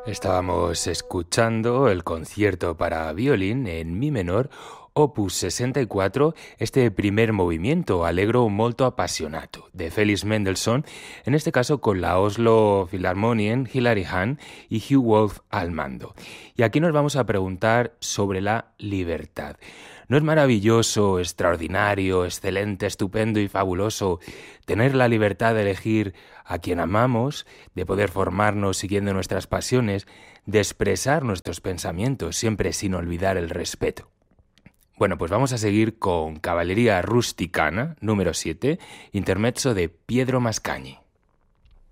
Estábamos escuchando el concierto para violín en mi menor, opus 64, este primer movimiento, Allegro molto appassionato, de Felix Mendelssohn, en este caso con la Oslo Philharmonien, Hilary Hahn y Hugh Wolf al mando. Y aquí nos vamos a preguntar sobre la libertad. ¿No es maravilloso, extraordinario, excelente, estupendo y fabuloso tener la libertad de elegir a quien amamos, de poder formarnos siguiendo nuestras pasiones, de expresar nuestros pensamientos, siempre sin olvidar el respeto? Bueno, pues vamos a seguir con Cavalleria Rusticana, número 7, intermezzo de Pietro Mascagni.